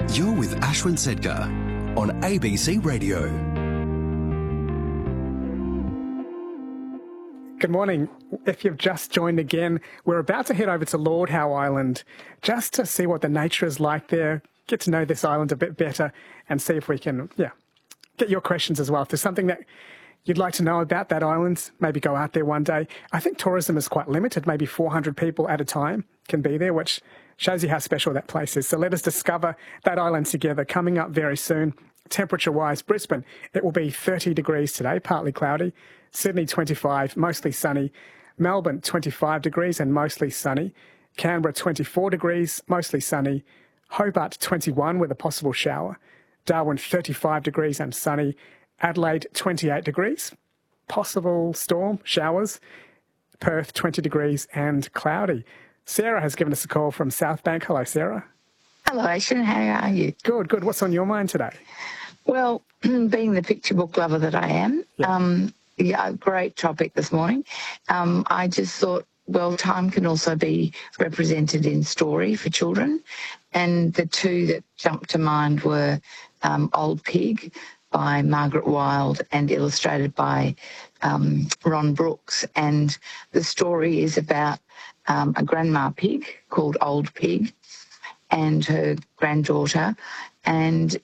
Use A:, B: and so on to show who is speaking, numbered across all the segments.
A: You're with Ashwin Sedkar on ABC Radio.
B: Good morning. If you've just joined again, we're about to head over to Lord Howe Island just to see what the nature is like there, get to know this island a bit better and see if we can, get your questions as well. If there's something that you'd like to know about that island, maybe go out there one day. I think tourism is quite limited, maybe 400 people at a time can be there, which shows you how special that place is. So let us discover that island together. Coming up very soon, temperature-wise, Brisbane, it will be 30 degrees today, partly cloudy. Sydney, 25, mostly sunny. Melbourne, 25 degrees and mostly sunny. Canberra, 24 degrees, mostly sunny. Hobart, 21 with a possible shower. Darwin, 35 degrees and sunny. Adelaide, 28 degrees, possible storm, showers. Perth, 20 degrees and cloudy. Sarah has given us a call from South Bank. Hello, Sarah.
C: Hello, Ashwin. How are you?
B: Good. What's on your mind today?
C: Well, being the picture book lover that I am, great topic this morning. I just thought, well, time can also be represented in story for children. And the two that jumped to mind were Old Pig by Margaret Wilde and illustrated by Ron Brooks. And the story is about a grandma pig called Old Pig and her granddaughter. And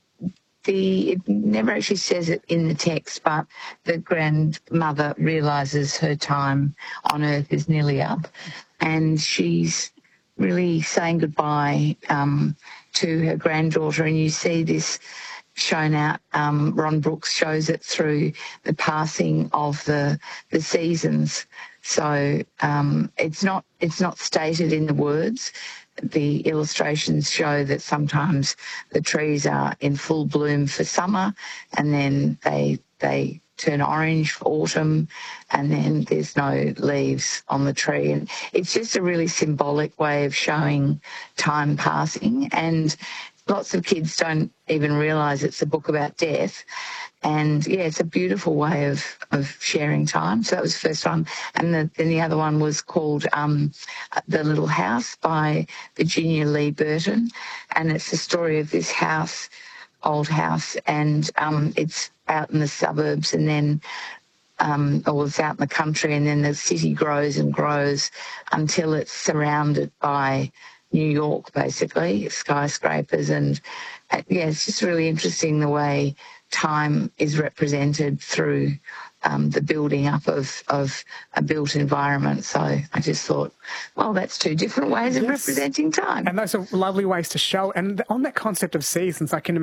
C: it never actually says it in the text, but the grandmother realises her time on earth is nearly up, and she's really saying goodbye to her granddaughter. And you see this shown out. Ron Brooks shows it through the passing of the seasons. So it's not stated in the words. The illustrations show that sometimes the trees are in full bloom for summer, and then they turn orange for autumn, and then there's no leaves on the tree. And it's just a really symbolic way of showing time passing. And lots of kids don't even realise it's a book about death. And, it's a beautiful way of sharing time. So that was the first one. And then the other one was called The Little House by Virginia Lee Burton. And it's the story of this house, old house, and it's out in the suburbs and then it's out in the country, and then the city grows and grows until it's surrounded by New York, basically, skyscrapers. And, it's just really interesting the way time is represented through the building up of a built environment. So I just thought, well, that's two different ways of representing time.
B: And those are lovely ways to show. And on that concept of seasons, I can